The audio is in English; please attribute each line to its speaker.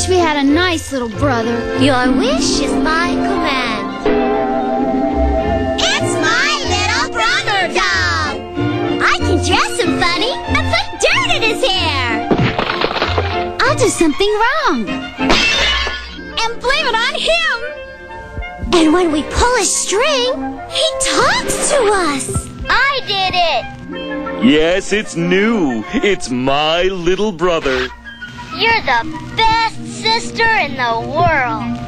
Speaker 1: wish we had a nice little brother.
Speaker 2: Your wish is my command. It's my little brother doll. I can dress him funny and put dirt in his hair.
Speaker 1: I'll do something wrong and blame it on him.
Speaker 2: And when we pull a string, he talks to us. I did it.
Speaker 3: Yes, it's new. It's my little brother.
Speaker 2: You're the best sister in the world.